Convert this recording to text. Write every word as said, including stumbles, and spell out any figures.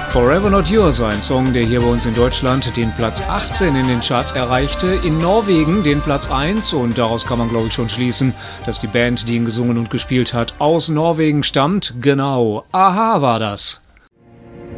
Forever Not Yours, ein Song, der hier bei uns in Deutschland den Platz achtzehn in den Charts erreichte, in Norwegen den Platz eins und daraus kann man, glaube ich, schon schließen, dass die Band, die ihn gesungen und gespielt hat, aus Norwegen stammt. Genau, a-ha war das.